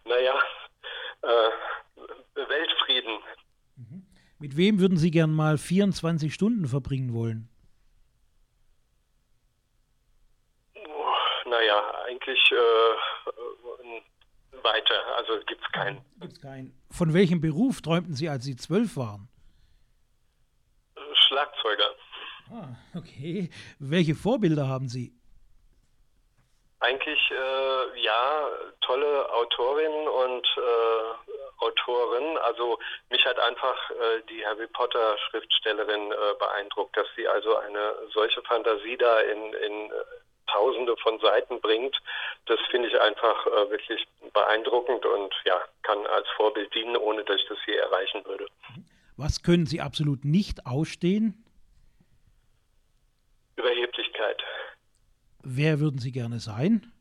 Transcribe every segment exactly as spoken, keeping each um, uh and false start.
naja, äh, Weltfrieden. Mit wem würden Sie gern mal vierundzwanzig Stunden verbringen wollen? Naja, eigentlich äh, weiter, also gibt es keinen. Gibt's keinen. Von welchem Beruf träumten Sie, als Sie zwölf waren? Schlagzeuger. Ah, okay. Welche Vorbilder haben Sie? Eigentlich, äh, ja, tolle Autorinnen und äh, Autoren. Also mich hat einfach äh, die Harry Potter Schriftstellerin äh, beeindruckt, dass sie also eine solche Fantasie da in, in äh, Tausende von Seiten bringt. Das finde ich einfach äh, wirklich beeindruckend und ja, kann als Vorbild dienen, ohne dass ich das je erreichen würde. Was können Sie absolut nicht ausstehen? Überheblichkeit. Wer würden Sie gerne sein?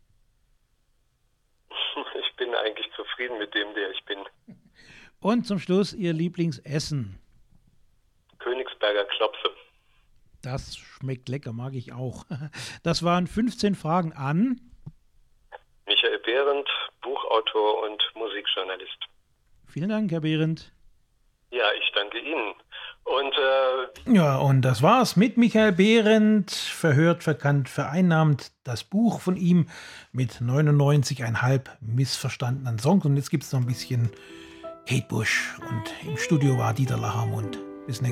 Ich bin eigentlich zufrieden mit dem, der ich bin. Und zum Schluss Ihr Lieblingsessen. Königsberger Klopse. Das schmeckt lecker, mag ich auch. Das waren fünfzehn Fragen an Michael Behrendt, Buchautor und Musikjournalist. Vielen Dank, Herr Behrendt. Ja, ich danke Ihnen. Und äh, Ja, und das war's mit Michael Behrendt, verhört, verkannt, vereinnahmt, das Buch von ihm mit neunundneunzig Komma fünf missverstandenen Songs. Und jetzt gibt es noch ein bisschen Kate Bush und im Studio war Dieter Lachamund. Bis nächstes Mal.